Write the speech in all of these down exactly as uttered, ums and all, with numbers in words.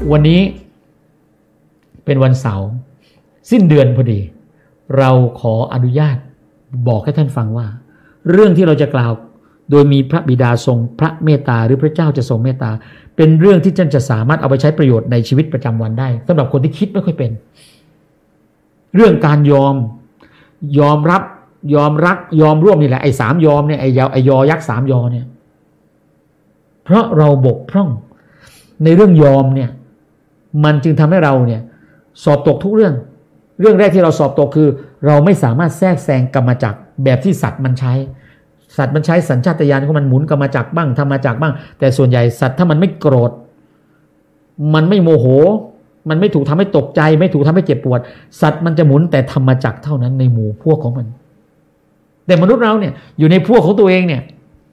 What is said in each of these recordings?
วันนี้เป็นวันเสาร์สิ้นเดือนพอดีเราขออนุญาตบอกให้ท่านฟังว่าเรื่องที่เราจะกล่าวโดยมีพระบิดาทรงพระเมตตาหรือพระเจ้าจะทรงเมตตาเป็นเรื่องที่ท่านจะสามารถเอาไปใช้ประโยชน์ในชีวิตประจำวันได้สำหรับคนที่คิดไม่ค่อยเป็นเรื่องการยอมยอมรับยอมรักยอมร่วมนี่แหละไอ้สามยอมเนี่ยไอ้ยอไอ้ยอยักษ์สามยอเนี่ยเพราะเราบกพร่องในเรื่องยอมเนี่ยมันจึงทำให้เราเนี่ยสอบตกทุกเรื่องเรื่องแรกที่เราสอบตกคือเราไม่สามารถแทรกแซงกรรมจักรแบบที่สัตว์มันใช้สัตว์มันใช้สัญชาตญาณของมันหมุนกรรมจักรบ้างธรรมจักรบ้างแต่ส่วนใหญ่สัตว์ถ้ามันไม่โกรธมันไม่โมโหมันไม่ถูกทำให้ตกใจไม่ถูกทำให้เจ็บปวดสัตว์มันจะหมุนแต่ธรรมจักรเท่านั้นในหมู่พวกของมันแต่มนุษย์เราเนี่ยอยู่ในพวกของตัวเองเนี่ย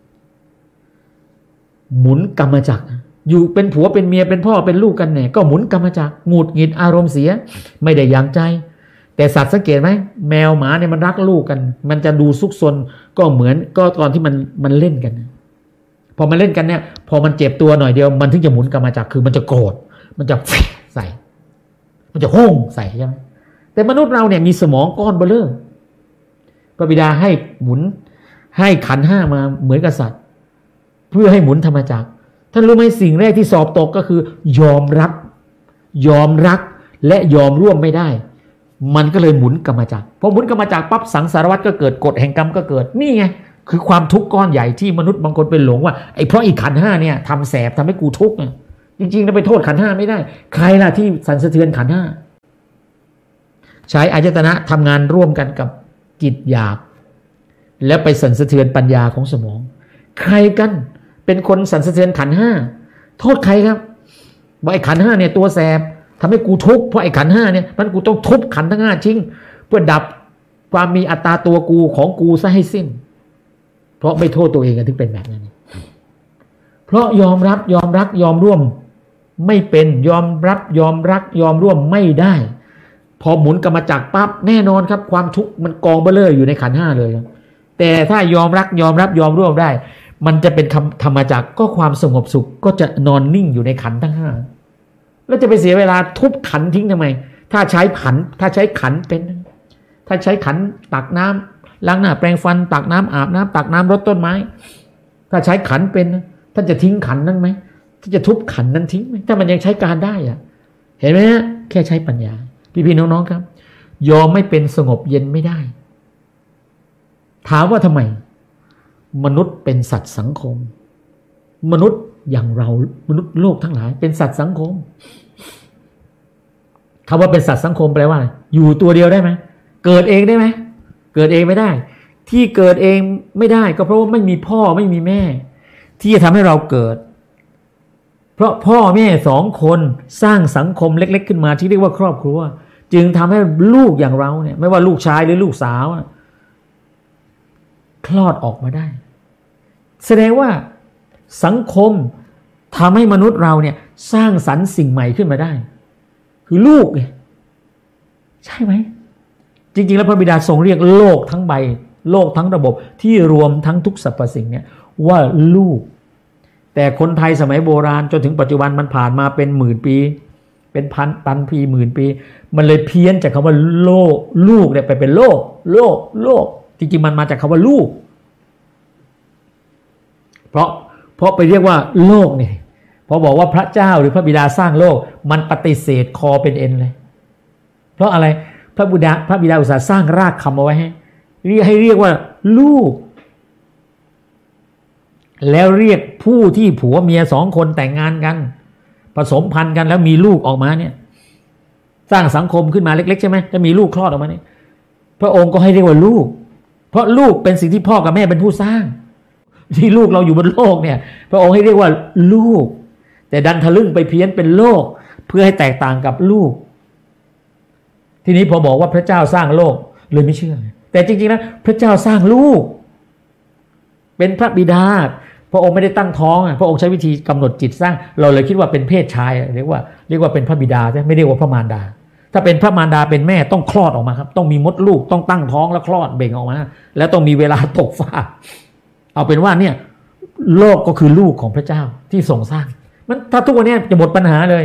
หมุนกรรมจักรอยู่เป็นผัวเป็นเมียเป็นพ่อเป็นลูกกันเนี่ยก็หมุนกรรมจักรหงุดหงิดอารมณ์เสียไม่ได้อย่างใจแต่สัตว์สังเกตไหมแมวหมาเนี่ยมันรักลูกกันมันจะดูซุกซนก็เหมือนก็ตอนที่มันมันเล่นกันพอมันเล่นกันเนี่ยพอมันเจ็บตัวหน่อยเดียวมันถึงจะหมุนกรรมจักรคือมันจะโกรธมันจะใส่มันจะโห้งใส่ใช่ไหมแต่มนุษย์เราเนี่ยมีสมองก้อนเบ้อเร่อพระบิดาให้หมุนให้ขันธ์ห้ามาเหมือนกับสัตว์เพื่อให้หมุนธรรมจักรท่านรู้ไหมสิ่งแรกที่สอบตกก็คือยอมรับยอมรักและยอมร่วมไม่ได้มันก็เลยหมุนกรรมจักรพอหมุนกรรมจักรปั๊บสังสารวัฏก็เกิดกฎแห่งกรรมก็เกิดนี่ไงคือความทุกข์ก้อนใหญ่ที่มนุษย์บางคนเป็นหลงว่าไอ้เพราะอีกขันธ์ห้าเนี่ยทำแสบทำให้กูทุกข์เนี่ยจริงๆเราไปโทษขันธ์ห้าไม่ได้ใครล่ะที่สั่นสะเทือนขันธ์ห้าใช้อายตนะทำงานร่วมกันกับจิตหยาบแล้วไปสั่นสะเทือนปัญญาของสมองใครกันเป็นคนสั่นสะเทือนขันธ์ห้าโทษใครครับว่าไอ้ขันธ์ห้าเนี่ยตัวแสบทำให้กูทุกข์เพราะไอ้ขันธ์ห้าเนี่ยมันกูต้องทุบขันธ์ทั้งห้าทิ้งเพื่อดับความมีอัตตาตัวกูของกูซะให้สิ้นเพราะไม่โทษตัวเองกันถึงเป็นแบบนั้นเพราะยอมรับยอมรักยอมร่วมไม่เป็นยอมรับยอมรักยอมร่วมไม่ได้พอหมุนกรรมจักรปั๊บแน่นอนครับความทุกข์มันกองเบ้อเร่ออยู่ในขันธ์ห้าเลยครับแต่ถ้ายอมรักยอมรับยอมร่วมได้มันจะเป็นธรรมจักรก็ความสงบสุขก็จะนอนนิ่งอยู่ในขันธ์ทั้งห้าแล้วจะไปเสียเวลาทุบขันธ์ทิ้งทำไมถ้าใช้ขันธ์ถ้าใช้ขันธ์เป็นถ้าใช้ขันธ์ตักน้ำล้างหน้าแปรงฟันตักน้ำอาบน้ำตักน้ำรดต้นไม้ถ้าใช้ขันธ์เป็นท่านจะทิ้งขันธ์นั้นไหมท่านจะทุบขันธ์นั้นทิ้งไหมถ้ามันยังใช้การได้อะเห็นไหมฮะแค่ใช้ปัญญาพี่ๆน้องๆครับยอมไม่เป็นสงบเย็นไม่ได้ถามว่าทำไมมนุษย์เป็นสัตว์สังคมมนุษย์อย่างเรามนุษย์โลกทั้งหลายเป็นสัตว์สังคมคำว่าเป็นสัตว์สังคมแปลว่าอะไรอยู่ตัวเดียวได้ไหมเกิดเองได้ไหมเกิดเองไม่ได้ที่เกิดเองไม่ได้ก็เพราะว่าไม่มีพ่อไม่มีแม่ที่จะทำให้เราเกิดเพราะพ่อแม่สองคนสร้างสังคมเล็กๆขึ้นมาที่เรียกว่าครอบครัวจึงทำให้ลูกอย่างเราเนี่ยไม่ว่าลูกชายหรือลูกสาวคลอดออกมาได้แสดงว่าสังคมทำให้มนุษย์เราเนี่ยสร้างสรรค์สิ่งใหม่ขึ้นมาได้คือลูกเนี่ยใช่ไหมจริงๆแล้วพระบิดาทรงเรียกโลกทั้งใบโลกทั้งระบบที่รวมทั้งทุกสรรพสิ่งเนี่ยว่าลูกแต่คนไทยสมัยโบราณจนถึงปัจจุบันมันผ่านมาเป็นหมื่นปีเป็นพันพันปีหมื่นปีมันเลยเพี้ยนจากคำว่าโลกลูกเนี่ยไปเป็นโลกโลกโลกจริงๆมันมาจากคำว่าลูกเพราะเพราะไปเรียกว่าโลกเนี่ยพอบอกว่าพระเจ้าหรือพระบิดาสร้างโลกมันปฏิเสธคอเป็นเอ็นเลยเพราะอะไรพระบิดาพระบิดาอุตส่าห์สร้างรากคำเอาไว้ให้เรียกให้เรียกว่าลูกแล้วเรียกผู้ที่ผัวเมียสองคนแต่งงานกันผสมพันธุ์กันแล้วมีลูกออกมาเนี่ยสร้างสังคมขึ้นมาเล็กๆใช่ไหมถ้ามีลูกคลอดออกมาเนี่ยพระองค์ก็ให้เรียกว่าลูกเพราะลูกเป็นสิ่งที่พ่อกับแม่เป็นผู้สร้างที่ลูกเราอยู่บนโลกเนี่ยพระองค์ให้เรียกว่าลูกแต่ดันทะลึ่งไปเพี้ยนเป็นโลกเพื่อให้แตกต่างกับลูกทีนี้พอบอกว่าพระเจ้าสร้างโลกเลยไม่เชื่อแต่จริงๆนะพระเจ้าสร้างลูกเป็นพระบิดาพระองค์ไม่ได้ตั้งท้องพระองค์ใช้วิธีกำหนดจิตสร้างเราเลยคิดว่าเป็นเพศชายเรียกว่าเรียกว่าเป็นพระบิดาใช่ไม่เรียกว่าพระมารดาถ้าเป็นพระมารดาเป็นแม่ต้องคลอดออกมาครับต้องมีมดลูกต้องตั้งท้องแล้วคลอดเบ่งออกมาแล้วต้องมีเวลาตกฟากเอาเป็นว่าเนี่ยโลกก็คือลูกของพระเจ้าที่ทรงสร้างมันถ้าทุกวันนี้จะหมดปัญหาเลย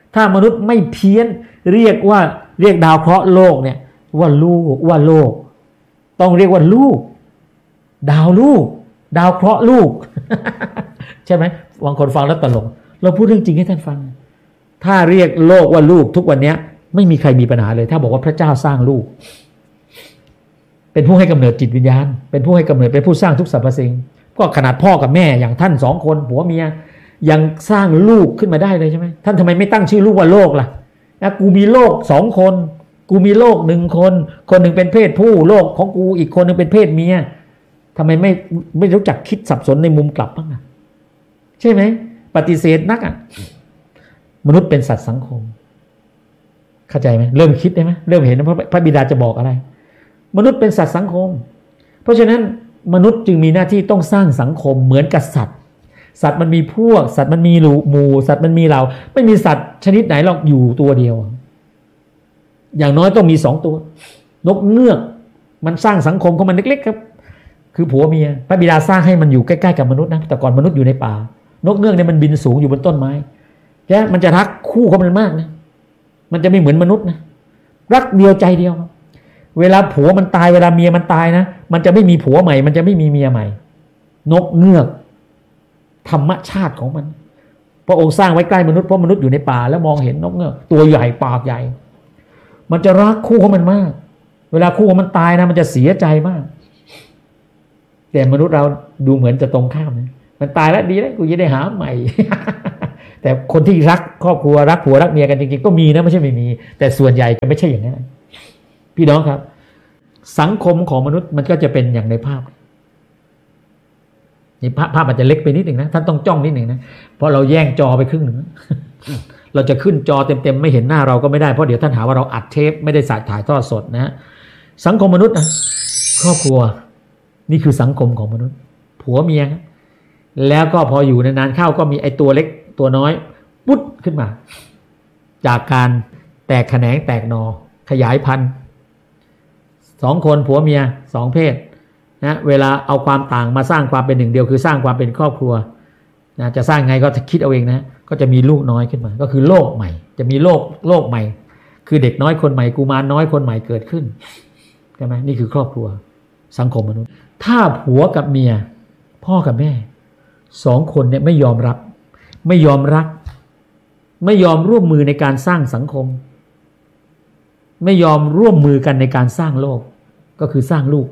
ถ้ามนุษย์ไม่เพี้ยนเรียกว่าเรียกดาวเคราะห์โลกเนี่ยว่าลูกว่าโลกต้องเรียกว่าลูกดาวลูกดาวเคราะห์ลูก ใช่ไหมบางคนฟังแล้วตลกเราพูดเรื่องจริงให้ท่านฟังถ้าเรียกโลกว่าลูกทุกวันนี้ไม่มีใครมีปัญหาเลยถ้าบอกว่าพระเจ้าสร้างลูกเป็นผู้ให้กำเนิดจิตวิญญาณเป็นผู้ให้กำเนิดเป็นผู้สร้างทุกสรรพสิ่งก็ขนาดพ่อกับแม่อย่างท่านสองคนผัวเมียยังสร้างลูกขึ้นมาได้เลยใช่ไหมท่านทำไมไม่ตั้งชื่อลูกว่าโลกล่ะนะกูมีโลกสองคนกูมีโลกหนึ่งคนคนหนึ่งเป็นเพศผู้โลกของกูอีกคนหนึ่งเป็นเพศเมียทำไมไม่ไม่รู้จักคิดสับสนในมุมกลับบ้างอ่ะใช่ไหมปฏิเสธนักอ่ะมนุษย์เป็นสัตว์สังคมเข้าใจไหมเริ่มคิดได้ไหมเริ่มเห็นว่าพระบิดาจะบอกอะไรมนุษย์เป็นสัตว์สังคมเพราะฉะนั้นมนุษย์จึงมีหน้าที่ต้องสร้างสังคมเหมือนกับสัตว์สัตว์มันมีพวกสัตว์มันมีหมู่สัตว์มันมีเราไม่มีสัตว์ชนิดไหนหรอกอยู่ตัวเดียวอย่างน้อยต้องมีสองตัวนกเงือกมันสร้างสังคมของมันเล็กๆครับคือผัวเมียพระบิดาสร้างให้มันอยู่ใกล้ๆกับมนุษย์นะแต่ก่อนมนุษย์อยู่ในป่านกเงือกเนี่ยมันบินสูงอยู่บนต้นไม้แค่มันจะรักคู่ของมันมากนะมันจะไม่เหมือนมนุษย์นะรักเดียวใจเดียวเวลาผัวมันตายเวลาเมียมันตายนะมันจะไม่มีผัวใหม่มันจะไม่มีเมียใหม่นกเงือกธรรมชาติของมันพระองค์สร้างไว้ใกล้มนุษย์เพราะมนุษย์อยู่ในป่าแล้วมองเห็นนกเงือกตัวใหญ่ปากใหญ่มันจะรักคู่ของมันมากเวลาคู่ของมันตายนะมันจะเสียใจมากแต่มนุษย์เราดูเหมือนจะตรงข้ามนะมันตายแล้วดีแล้วกูจะได้หาใหม่ แต่คนที่รักครอบครัวรักผัวรักเมียกันจริงๆก็มีนะไม่ใช่ไม่มีแต่ส่วนใหญ่ก็ไม่ใช่อย่างนั้นพี่น้องครับสังคมของมนุษย์มันก็จะเป็นอย่างในภาพนี่ภาพภาพอาจจะเล็กไปนิดหนึ่งนะท่านต้องจ้องนิดหนึ่งนะเพราะเราแย่งจอไปครึ่งหนึ่ง เราจะขึ้นจอเต็มๆไม่เห็นหน้าเราก็ไม่ได้เพราะเดี๋ยวท่านหาว่าเราอัดเทปไม่ได้สายถ่ายทอดสดนะสังคมมนุษย์นะครอบครัวนี่คือสังคมของมนุษย์ผัวเมียแล้วก็พออยู่นานๆเข้าก็มีไอ้ตัวเล็กตัวน้อยปุ๊บขึ้นมาจากการแตกแขนงแตกหนอขยายพันธุ์สองคนผัวเมียสองเพศนะเวลาเอาความต่างมาสร้างความเป็นหนึ่งเดียวคือสร้างความเป็นครอบครัวนะจะสร้างไงก็คิดเอาเองนะก็จะมีลูกน้อยขึ้นมาก็คือโลกใหม่จะมีโลกโลกใหม่คือเด็กน้อยคนใหม่กุมารน้อยคนใหม่เกิดขึ้นใช่ไหมนี่คือครอบครัวสังคมมนุษย์ถ้าผัวกับเมียพ่อกับแม่สองคนเนี่ยไม่ยอมรับไม่ยอมรักไม่ยอมร่วมมือในการสร้างสังคมไม่ยอมร่วมมือกันในการสร้างโลกก็คือสร้างลูก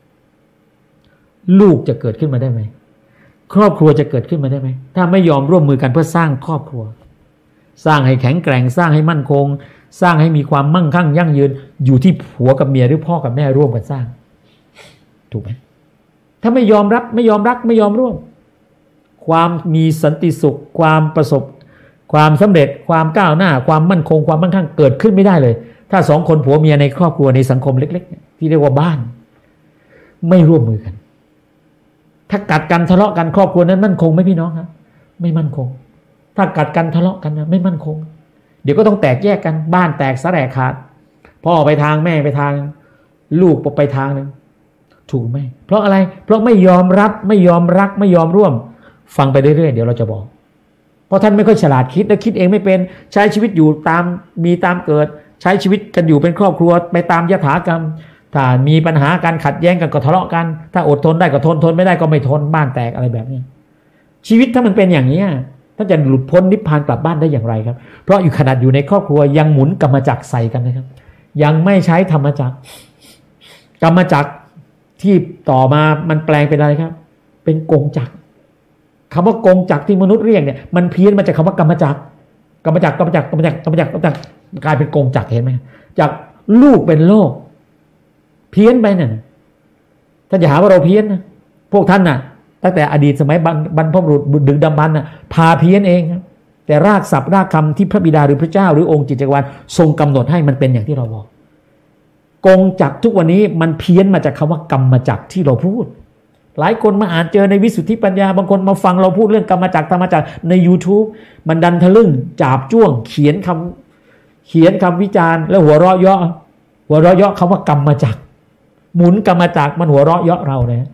ลูกจะเกิดขึ้นมาได้ไหมครอบครัวจะเกิดขึ้นมาได้ไหมถ้าไม่ยอมร่วมมือกันเพื่อสร้างครอบครัวสร้างให้แข็งแกร่งสร้างให้มั่นคงสร้างให้มีความมั่งคั่งยั่งยืนอยู่ที่ผัวกับเมียหรือพ่อกับแม่ร่วมกันสร้างถูกไหมถ้าไม่ยอมรับไม่ยอมรักไม่ยอมร่วมความมีสันติสุขความประสบความสำเร็จความก้าวหน้าความมั่นคงความมั่งคั่งเกิดขึ้นไม่ได้เลยถ้าสองคนผัวเมียในครอบครัวในสังคมเล็กๆที่เรียกว่าบ้านไม่ร่วมมือกันถ้ากัดกันทะเลาะกันครอบครัวนั้นมั่นคงไหมพี่น้องครับไม่มั่นคงถ้ากัดกันทะเลาะกันนะไม่มั่นคงเดี๋ยวก็ต้องแตกแยกกันบ้านแตกสลายขาดพ่อไปทางแม่ไปทางลูกไปทางนึงถูกไหมเพราะอะไรเพราะไม่ยอมรับไม่ยอมรักไม่ยอมร่วมฟังไปเรื่อยๆเดี๋ยวเราจะบอกเพราะท่านไม่ค่อยฉลาดคิดและคิดเองไม่เป็นใช้ชีวิตอยู่ตามมีตามเกิดใช้ชีวิตกันอยู่เป็นครอบครัวไปตามยถากรรมถ้ามีปัญหาการขัดแย้งกันก็ทะเลาะกันถ้าอดทนได้ก็ทนทนไม่ได้ก็ไม่ทนบ้านแตกอะไรแบบนี้ชีวิตถ้ามันเป็นอย่างนี้ท่านจะหลุดพ้นนิพพานกลับบ้านได้อย่างไรครับเพราะอยู่ขนาดอยู่ในครอบครัวยังหมุนกรรมจักรใส่กันนะครับยังไม่ใช้ธรรมจักรกรรมจักรที่ต่อมามันแปลงเป็นอะไรครับเป็นกงจักรคำว่ากงจักรที่มนุษย์เรียกเนี่ยมันเพี้ยนมาจากคำว่ากรรมจักรกรรมจักรกรรมจักรกรรมจักรกรรมจักรกรรมจักรกลายเป็นกงจักรเห็นไหมจากลูกเป็นโลกเพี้ยนไปเนี่ยท่านจะหาว่าเราเพี้ยนนะพวกท่านน่ะตั้งแต่อดีตสมัยบรรพบุรุษดึกดำบรรพ์น่ะพาเพี้ยนเองครับแต่รากศัพท์รากคำที่พระบิดาหรือพระเจ้าหรือองค์จิตจักรวาลทรงกำหนดให้มันเป็นอย่างที่เราบอกกงจักรทุกวันนี้มันเพี้ยนมาจากคำว่ากรรมจักรที่เราพูดหลายคนมาอ่านเจอในวิสุทธิปัญญาบางคนมาฟังเราพูดเรื่องกรรมจักรธรรมจักรใน YouTube มันดันทะลึ่งจาบจ้วงเขียนคำเขียนคำวิจารณ์แล้วหัวเราะเยาะหัวเราะเยาะคำว่ากรรมจักรหมุนกรรมจักรมันหัวเราะเยาะเรานะ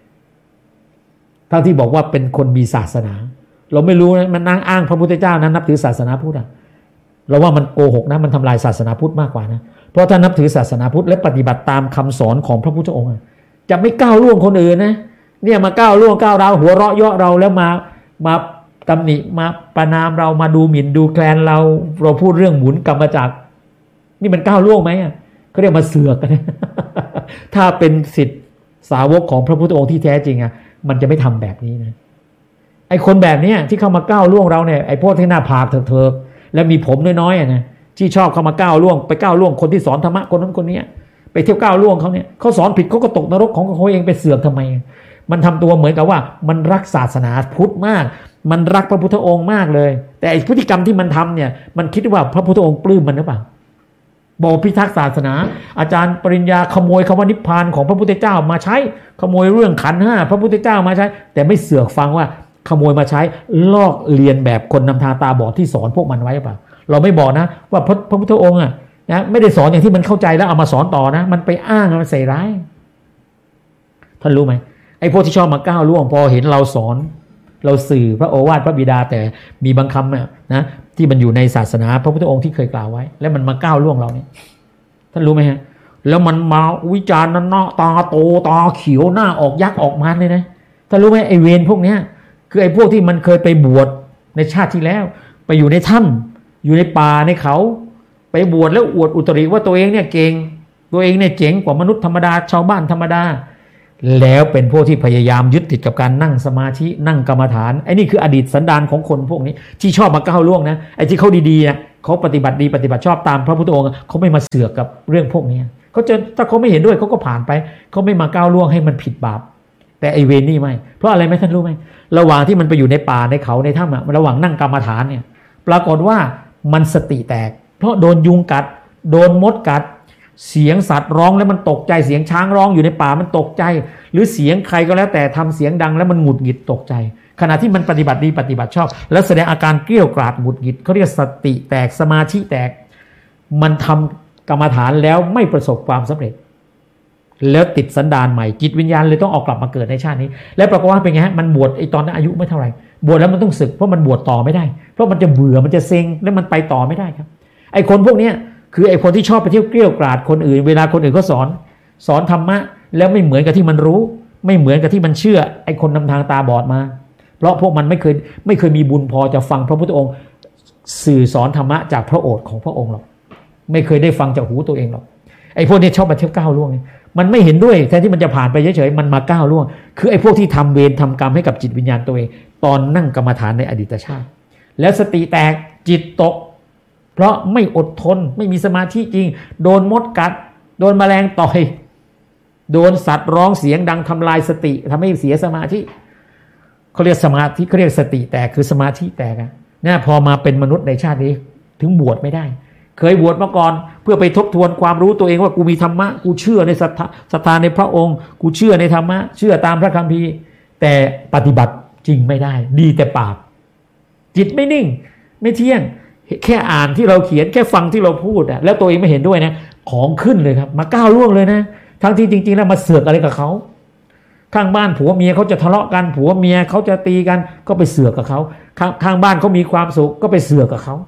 ทั้งที่บอกว่าเป็นคนมีศาสนาเราไม่รู้นะมันนั่งอ้างพระพุทธเจ้านั้นนับถือศาสนาพุทธเราว่ามันโกหกนะมันทำลายศาสนาพุทธมากกว่านะเพราะถ้านับถือศาสนาพุทธและปฏิบัติตามคำสอนของพระพุทธองค์จะไม่ก้าวล่วงคนอื่นนะเนี่ยมาก้าวล่วงก้าวร้าวหัวเราะเยาะเราแล้วมามาตำหนิมาประนามเรามาดูหมิ่นดูแคลนเราเราพูดเรื่องหมุนกรรมจักรนี่มันก้าวล่วงไหมอ่ะเขาเรียกมาเสือกกันถ้าเป็นศิษย์สาวกของพระพุทธองค์ที่แท้จริงอ่ะมันจะไม่ทำแบบนี้นะไอ้คนแบบนี้ที่เข้ามาก้าวล่วงเราเนี่ยไอ้พวกที่หน้าผากเถิกๆแล้วมีผมน้อยๆอ่ะนะที่ชอบเข้ามาก้าวล่วงไปก้าวล่วงคนที่สอนธรรมะคนนั้นคนนี้ไปเที่ยวก้าวล่วงเขาเนี่ยเขาสอนผิดเขาก็ตกนรกของเขาเองไปเสือกทำไมมันทำตัวเหมือนกับว่ามันรักศาสนาพุทธมากมันรักพระพุทธองค์มากเลยแต่ไอ้พฤติกรรมที่มันทำเนี่ยมันคิดว่าพระพุทธองค์ปลื้มมันหรือเปล่าบอกพิทักษ์ศาสนาอาจารย์ปริญญาขโมยคำว่านิพพานของพระพุทธเจ้ามาใช้ขโมยเรื่องขันธ์ห้าพระพุทธเจ้ามาใช้แต่ไม่เสือกฟังว่าขโมยมาใช้ลอกเรียนแบบคนนำทางตาบอดที่สอนพวกมันไว้หรือเปล่าเราไม่บอกนะว่าพระพระพุทธองค์อ่ะนะไม่ได้สอนอย่างที่มันเข้าใจแล้วเอามาสอนต่อนะมันไปอ้างมันใส่ร้ายท่านรู้ไหมไอ้พวกที่ชอบมาก้าวล่วงพอเห็นเราสอนเราสื่อพระโอวาทพระบิดาแต่มีบางคำนะนะที่มันอยู่ในศาสนาพระพุทธองค์ที่เคยกล่าวไว้แล้วมันมาก้าวล่วงเราเนี่ยท่านรู้ไหมฮะแล้วมันมาวิจารณ์หน้าตาโตตาเขียวหน้าออกยักษ์ออกมาเลยนะท่านรู้ไหมไอ้เวรพวกเนี้ยคือไอ้พวกที่มันเคยไปบวชในชาติที่แล้วไปอยู่ในถ้ำอยู่ในป่าในเขาไปบวชแล้วอวดอุตริว่าตัวเองเนี่ยเก่งตัวเองเนี่ยเจ๋งกว่ามนุษย์ธรรมดาชาวบ้านธรรมดาแล้วเป็นพวกที่พยายามยึดติดกับการนั่งสมาธินั่งกรรมฐานไอ้นี่คืออดีตสันดานของคนพวกนี้ที่ชอบมาก้าวล่วงนะไอ้ที่เขาดีๆนะเขาปฏิบัติดีปฏิบัติชอบตามพระพุทธองค์เขาไม่มาเสือกกับเรื่องพวกนี้เขาจะถ้าเขาไม่เห็นด้วยเขาก็ผ่านไปเขาไม่มาก้าวล่วงให้มันผิดบาปแต่ไอ้เวรนี่ไม่เพราะอะไรไหมท่านรู้ไหมระหว่างที่มันไปอยู่ในป่าในเขาในถ้ำอะระหว่างนั่งกรรมฐานเนี่ยปรากฏว่ามันสติแตกเพราะโดนยุงกัดโดนมดกัดเสียงสัตว์ร้องแล้วมันตกใจเสียงช้างร้องอยู่ในป่ามันตกใจหรือเสียงใครก็แล้วแต่ทำเสียงดังแล้วมันหงุดหงิดตกใจขณะที่มันปฏิบัติดีปฏิบัติชอบแล้วแสดงอาการเกรี้ยวกราดหงุดหงิดเขาเรียกสติแตกสมาธิแตกมันทำกรรมฐานแล้วไม่ประสบความสำเร็จแล้วติดสันดานใหม่จิตวิญญาณเลยต้องออกกลับมาเกิดในชาตินี้แล้วปรากฏว่าเป็นไงฮะมันบวชไอ้ตอนนั้นอายุไม่เท่าไหร่บวชแล้วมันต้องสึกเพราะมันบวชต่อไม่ได้เพราะมันจะเบื่อมันจะเซ็งแล้วมันไปต่อไม่ได้ครับไอ้คนพวกเนี้ยคือไอ้คนที่ชอบไปเที่ยวเกรี้ยวกราดคนอื่นเวลาคนอื่นเขาสอนสอนธรรมะแล้วไม่เหมือนกับที่มันรู้ไม่เหมือนกับที่มันเชื่อไอ้คนนำทางตาบอดมาเพราะพวกมันไม่เคยไม่เคยมีบุญพอจะฟังพระพุทธองค์สื่อสอนธรรมะจากพระโอษฐ์ของพระองค์หรอกไม่เคยได้ฟังจากหูตัวเองหรอกไอ้พวกนี้ชอบมาเที่ยวก้าวล่วงมันไม่เห็นด้วยแทนที่มันจะผ่านไปเฉยๆมันมาก้าวล่วงคือไอ้พวกที่ทำเวรทำกรรมให้กับจิตวิญญาณตัวเองตอนนั่งกรรมฐานในอดีตชาติแล้วสติแตกจิตตกเพราะไม่อดทนไม่มีสมาธิจริงโดนมดกัดโดนแมลงต่อยโดนสัตว์ร้องเสียงดังทำลายสติทำให้เสียสมาธิเขาเรียกสมาธิเขาเรียกสติแตกคือสมาธิแตกนะเนี่ยพอมาเป็นมนุษย์ในชาตินี้ถึงบวชไม่ได้เคยบวชมาก่อนเพื่อไปทบทวนความรู้ตัวเองว่ากูมีธรรมะกูเชื่อในศรัทธาศรัทธาในพระองค์กูเชื่อในธรรมะเชื่อตามพระคัมภีร์แต่ปฏิบัติจริงไม่ได้ดีแต่ปากจิตไม่นิ่งไม่เที่ยงแค่อ่านที่เราเขียนแค่ฟังที่เราพูดอะแล้วตัวเองไม่เห็นด้วยนะของขึ้นเลยครับมาก้าวล่วงเลยนะทั้งที่จริงๆแล้วมาเสือกอะไรกับเขาข้างบ้านผัวเมียเขาจะทะเลาะกันผัวเมียเขาจะตีกันก็ไปเสือกกับเขาข้างข้างบ้านเขามีความสุขก็ไปเสือกกับเขา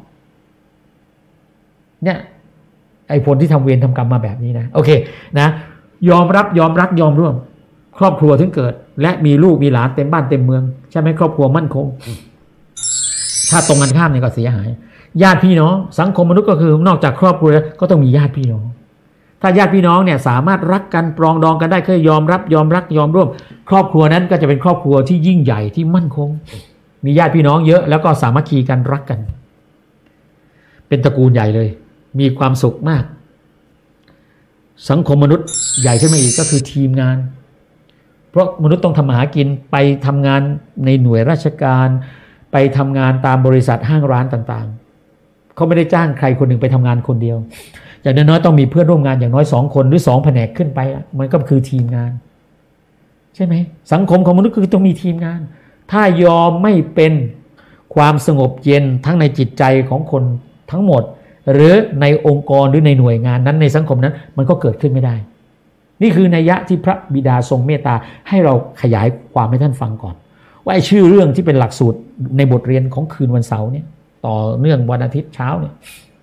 เนี่ยไอ้ผลที่ทำเวรทำกรรมมาแบบนี้นะโอเคนะยอมรับยอมรักยอมร่วมครอบครัวถึงเกิดและมีลูกมีหลานเต็มบ้านเต็มเมืองใช่ไหมครอบครัวมั่นคงถ้าตรงกันข้ามเนี่ยก็เสียหายญาติพี่น้องสังคมมนุษย์ก็คือนอกจากครอบครัวก็ต้องมีญาติพี่น้องถ้าญาติพี่น้องเนี่ยสามารถรักกันปรองดองกันได้คือยอมรับยอมรักยอมร่วมครอบครัวนั้นก็จะเป็นครอบครัวที่ยิ่งใหญ่ที่มั่นคงมีญาติพี่น้องเยอะแล้วก็สามัคคีกันรักกันเป็นตระกูลใหญ่เลยมีความสุขมากสังคมมนุษย์ใหญ่ขึ้นมาอีกก็คือทีมงานเพราะมนุษย์ต้องทำมาหากินไปทำงานในหน่วยราชการไปทำงานตามบริษัทห้างร้านต่างๆเขาไม่ได้จ้างใครคนหนึ่งไปทำงานคนเดียวอย่างน้อยๆต้องมีเพื่อนร่วมงานอย่างน้อยสองคนหรือสองแผนกขึ้นไปมันก็คือทีมงานใช่ไหมสังคมของมนุษย์คือต้องมีทีมงานถ้ายอมไม่เป็นความสงบเย็นทั้งในจิตใจของคนทั้งหมดหรือในองค์กรหรือในหน่วยงานนั้นในสังคมนั้นมันก็เกิดขึ้นไม่ได้นี่คือนัยยะที่พระบิดาทรงเมตตาให้เราขยายความให้ท่านฟังก่อนว่าไอ้ชื่อเรื่องที่เป็นหลักสูตรในบทเรียนของคืนวันเสาร์เนี่ยต่อเนื่องวันอาทิตย์เช้าเนี่ย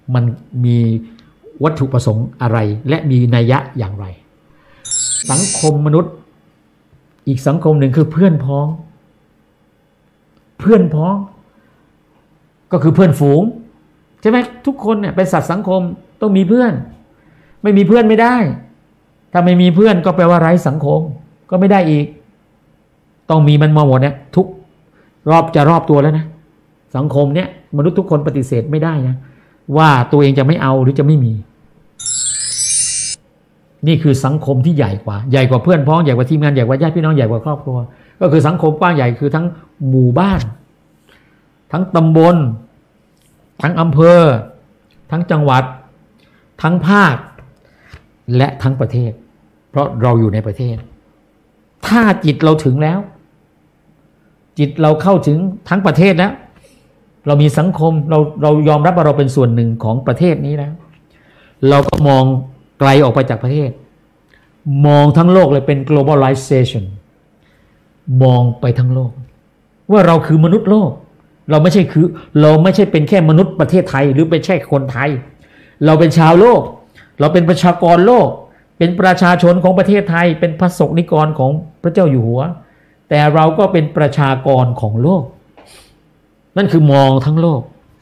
มันมีวัตถุประสงค์อะไรและมีนัยยะอย่างไรสังคมมนุษย์อีกสังคมหนึ่งคือเพื่อนพ้องเพื่อนพ้องก็คือเพื่อนฝูงใช่ไหมทุกคนเนี่ยเป็นสัตว์สังคมต้องมีเพื่อนไม่มีเพื่อนไม่ได้ถ้าไม่มีเพื่อนก็แปลว่าไร้สังคมก็ไม่ได้อีกต้องมีมันมาหมดเนี่ยทุกรอบจะรอบตัวแล้วนะสังคมเนี่ยมนุษย์ทุกคนปฏิเสธไม่ได้นะว่าตัวเองจะไม่เอาหรือจะไม่มีนี่คือสังคมที่ใหญ่กว่าใหญ่กว่าเพื่อนพ้องใหญ่กว่าทีมงานใหญ่กว่าญาติพี่น้องใหญ่กว่าครอบครัวก็คือสังคมกว้างใหญ่คือทั้งหมู่บ้านทั้งตำบลทั้งอำเภอทั้งจังหวัดทั้งภาคและทั้งประเทศเพราะเราอยู่ในประเทศถ้าจิตเราถึงแล้วจิตเราเข้าถึงทั้งประเทศแล้วเรามีสังคมเราเรายอมรับว่าเราเป็นส่วนหนึ่งของประเทศนี้แล้วเราก็มองไกลออกไปจากประเทศมองทั้งโลกเลยเป็น globalization มองไปทั้งโลกว่าเราคือมนุษย์โลกเราไม่ใช่คือเราไม่ใช่เป็นแค่มนุษย์ประเทศไทยหรือเป็นแค่คนไทยเราเป็นชาวโลกเราเป็นประชากรโลกเป็นประชาชนของประเทศไทยเป็นพระสงฆ์นิกรของพระเจ้าอยู่หัวแต่เราก็เป็นประชากรของโลกนั่นคือมองทั้งโลก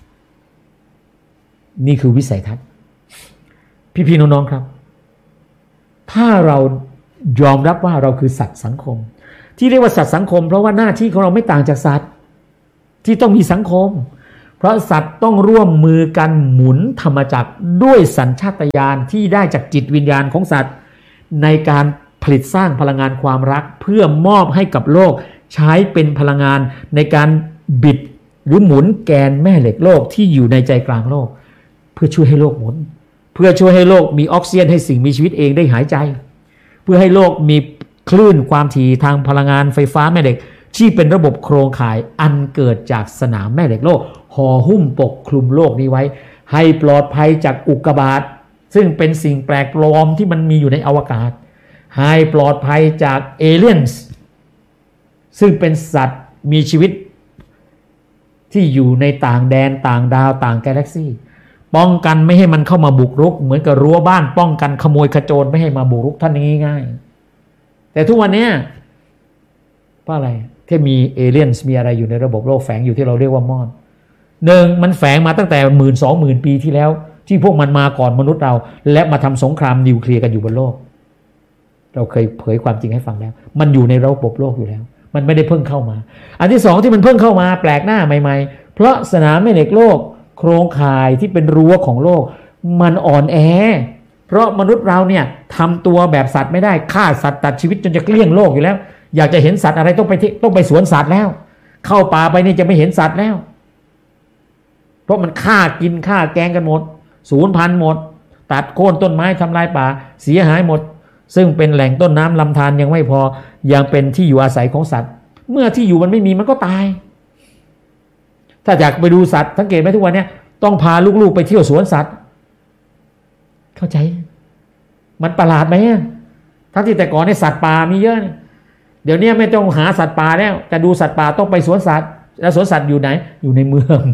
นี่คือวิสัยทัศน์พี่ๆน้องๆครับถ้าเรายอมรับว่าเราคือสัตว์สังคมที่เรียกว่าสัตว์สังคมเพราะว่าหน้าที่ของเราไม่ต่างจากสัตว์ที่ต้องมีสังคมเพราะสัตว์ต้องร่วมมือกันหมุนธรรมจักรด้วยสัญชาตญาณที่ได้จากจิตวิญญาณของสัตว์ในการผลิตสร้างพลังงานความรักเพื่อมอบให้กับโลกใช้เป็นพลังงานในการบิดหรือหมุนแกนแม่เหล็กโลกที่อยู่ในใจกลางโลกเพื่อช่วยให้โลกหมุนเพื่อช่วยให้โลกมีออกซิเจนให้สิ่งมีชีวิตเองได้หายใจเพื่อให้โลกมีคลื่นความถี่ทางพลังงานไฟฟ้าแม่เหล็กที่เป็นระบบโครงข่ายอันเกิดจากสนามแม่เหล็กโลกห่อหุ้มปกคลุมโลกนี้ไว้ให้ปลอดภัยจากอุกกาบาตซึ่งเป็นสิ่งแปลกปลอมที่มันมีอยู่ในอวกาศให้ปลอดภัยจากเอเลียนส์ซึ่งเป็นสัตว์มีชีวิตที่อยู่ในต่างแดนต่างดาวต่างกาแล็กซี่ป้องกันไม่ให้มันเข้ามาบุกรุกเหมือนกับรั้วบ้านป้องกันขโมยขโจรไม่ให้มาบุกรุกท่านง่ายๆแต่ทุกวันนี้เพราะอะไรที่มีเอเลียนส์มีอะไรอยู่ในระบบโลกแฝงอยู่ที่เราเรียกว่ามอดหนึ่งมันแฝงมาตั้งแต่หมื่นสองหมื่นปีที่แล้วที่พวกมันมาก่อนมนุษย์เราและมาทำสงครามนิวเคลียร์กันอยู่บนโลกเราเคยเผยความจริงให้ฟังแล้วมันอยู่ในระบบโลกอยู่แล้วมันไม่ได้เพิ่งเข้ามาอันที่สองที่มันเพิ่งเข้ามาแปลกหน้าใหม่ๆเพราะสนามแม่เหล็กโลกโครงข่ายที่เป็นรั้วของโลกมันอ่อนแอเพราะมนุษย์เราเนี่ยทำตัวแบบสัตว์ไม่ได้ฆ่าสัตว์ตัดชีวิตจนจะเกลี้ยงโลกอยู่แล้วอยากจะเห็นสัตว์อะไรต้องไปต้องไปสวนสัตว์แล้วเข้าป่าไปนี่จะไม่เห็นสัตว์แล้วเพราะมันฆ่ากินฆ่าแกงกันหมดสูญพันธุ์หมดตัดโค่นต้นไม้ทำลายป่าเสียหายหมดซึ่งเป็นแหล่งต้นน้ำลำธารยังไม่พอยังเป็นที่อยู่อาศัยของสัตว์เมื่อที่อยู่มันไม่มีมันก็ตายถ้าอยากไปดูสัตว์สังเกตไหมทุกวันนี้ต้องพาลูกๆไปเที่ยวสวนสัตว์เข้าใจมันประหลาดไหมทั้งที่แต่ก่อนในสัตว์ป่ามีเยอะเดี๋ยวนี้ไม่ต้องหาสัตว์ป่าแล้วแต่ดูสัตว์ป่าต้องไปสวนสัตว์แล้วสวนสัตว์อยู่ไหนอยู่ในเมือง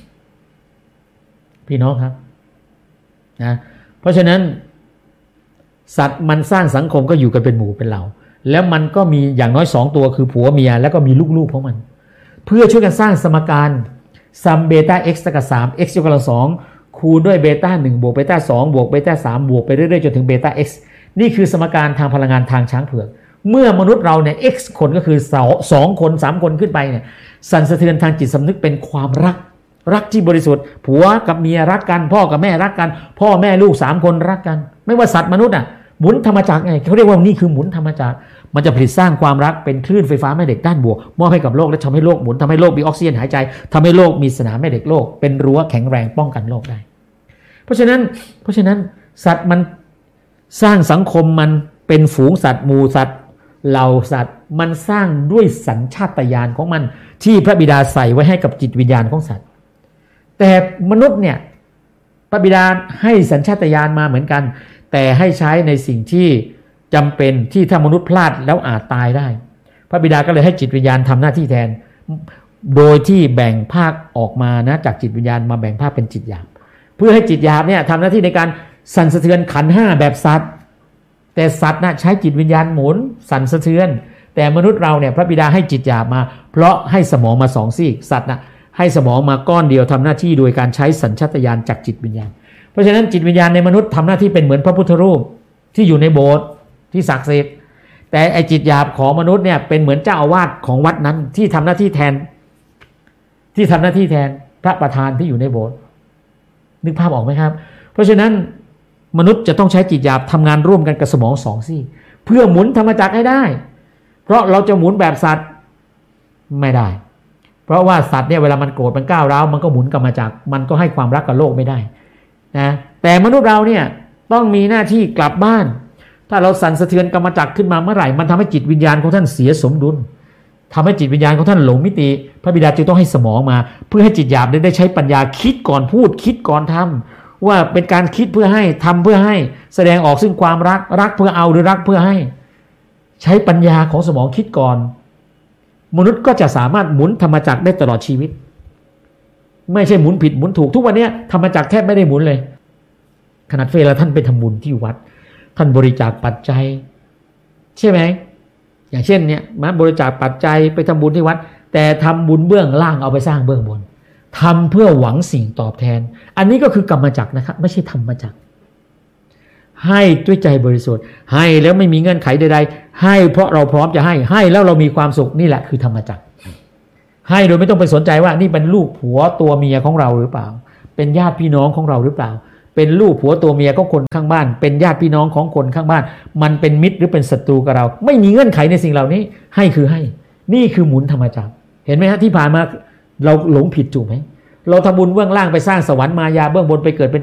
พี่น้องครับนะเพราะฉะนั้นสัตว์มันสร้างสังคมก็อยู่กันเป็นหมู่เป็นเหล่าแล้วมันก็มีอย่างน้อยสองตัวคือผัวเมียแล้วก็มีลูกๆของมันเพื่อช่วยกันสร้างสมการซัมเบต้า x เท่ากับสาม x ยกกำลังสองคูณด้วยเบต้าหนึ่งบวกเบต้าสองบวกเบต้าสามบวกไปเรื่อยๆจนถึงเบต้า x นี่คือสมการทางพลังงานทางช้างเผือกเมื่อมนุษย์เราเนี่ย x คนก็คือสองคนสามคนขึ้นไปเนี่ยสั่นสะเทือนทางจิตสำนึกเป็นความรักรักที่บริสุทธิ์ผัวกับเมียรักกันพ่อกับแม่รักกันพ่อแม่ลูกสามคนรักกันไม่ว่าสัตว์มนุษย์อ่ะหมุนธรรมจักรไงเขาเรียกว่านี่คือหมุนธรรมจักรมันจะผลิตสร้างความรักเป็นคลื่นไฟฟ้าแม่เหล็กด้านบวกมอบให้กับโลกและทำให้โลกหมุนทำให้โลกมีออกซิเจนหายใจทำให้โลกมีสนามแม่เหล็กโลกเป็นรั้วแข็งแรงป้องกันโลกได้เพราะฉะนั้นเพราะฉะนั้นสัตว์มันสร้างสังคมมันเป็นฝูงสัตว์หมู่สัตว์เหล่าสัตว์มันสร้างด้วยสัญชาตญาณของมันที่พระบิดาใส่ไว้ให้กับจิตวิญญาณของสัตว์แต่มนุษย์เนี่ยพระบิดาให้สัญชาตญาณมาเหมือนกันแต่ให้ใช้ในสิ่งที่จำเป็นที่ถ้ามนุษย์พลาดแล้วอาจตายได้พระบิดาก็เลยให้จิตวิญญาณทำหน้าที่แทนโดยที่แบ่งภาคออกมานะจากจิตวิญญาณมาแบ่งภาคเป็นจิตหยาบเพื่อให้จิตหยาบเนี่ยทำหน้าที่ในการสั่นสะเทือนขันธ์ห้าแบบสัตว์แต่สัตว์นะใช้จิตวิญญาณหมุนสั่นสะเทือนแต่มนุษย์เราเนี่ยพระบิดาให้จิตหยาบมาเพราะให้สมองมาสองซีกสัตว์นะให้สมองมาก้อนเดียวทำหน้าที่โดยการใช้สัญชาตญาณจากจิตวิญญาณเพราะฉะนั้นจิตวิญญาณในมนุษย์ทำหน้าที่เป็นเหมือนพระพุทธรูปที่อยู่ในโบสถ์ที่ศักดิ์สิทธิ์แต่ไอจิตหยาบของมนุษย์เนี่ยเป็นเหมือนเจ้าอาวาสของวัดนั้นที่ทำหน้าที่แทนที่ทำหน้าที่แทนพระประธานที่อยู่ในโบสถ์นึกภาพออกไหมครับเพราะฉะนั้นมนุษย์จะต้องใช้จิตหยาบทำงานร่วมกันกับสมองสองซี่เพื่อหมุนธรรมจักรให้ได้เพราะเราจะหมุนแบบสัตว์ไม่ได้เพราะว่าสัตว์เนี่ยเวลามันโกรธมันก้าวร้าวมันก็หมุนกรรมจักรมันก็ให้ความรักกับโลกไม่ได้นะแต่มนุษย์เราเนี่ยต้องมีหน้าที่กลับบ้านถ้าเราสั่นสะเทือนกรรมจักรขึ้นมาเมื่อไหร่มันทำให้จิตวิญญาณของท่านเสียสมดุลทำให้จิตวิญญาณของท่านหลงมิติพระบิดาจึงต้องให้สมองมาเพื่อให้จิตหยาบได้ใช้ปัญญาคิดก่อนพูดคิดก่อนทำว่าเป็นการคิดเพื่อให้ทำเพื่อให้แสดงออกซึ่งความรักรักเพื่อเอาหรือรักเพื่อให้ใช้ปัญญาของสมองคิดก่อนมนุษย์ก็จะสามารถหมุนธรรมจักรได้ตลอดชีวิตไม่ใช่หมุนผิดหมุนถูกทุกวันนี้ธรรมจักรแทบไม่ได้หมุนเลยขนาดเวลาท่านไปทำบุญที่วัดท่านบริจาคปัจจัยใช่ไหมอย่างเช่นเนี่ยมาบริจาคปัจจัยไปทำบุญที่วัดแต่ทำบุญเบื้องล่างเอาไปสร้างเบื้องบนทำเพื่อหวังสิ่งตอบแทนอันนี้ก็คือกรรมจักรนะครับไม่ใช่ธรรมจักรให้ด้วยใจบริสุทธิ์ให้แล้วไม่มีเงื่อนไขใดๆให้เพราะเราพร้อมจะให้ให้แล้วเรามีความสุขนี่แหละคือธรรมจักรให้โดยไม่ต้องไปสนใจว่านี่เป็นลูกผัวตัวเมียของเราหรือเปล่าเป็นญาติพี่น้องของเราหรือเปล่าเป็นลูกผัวตัวเมียของคนข้างบ้านเป็นญาติพี่น้องของคนข้างบ้านมันเป็นมิตรหรือเป็นศัตรูกับเราไม่มีเงื่อนไขในสิ่งเหล่านี้ให้คือให้นี่คือหมุนธรรมจักรเห็นไหมฮะที่ผ่านมาเราหลงผิดถูกไหมเราทำบุญเบื้องล่างไปสร้างสวรรค์มายาเบื้องบนไปเกิดเป็น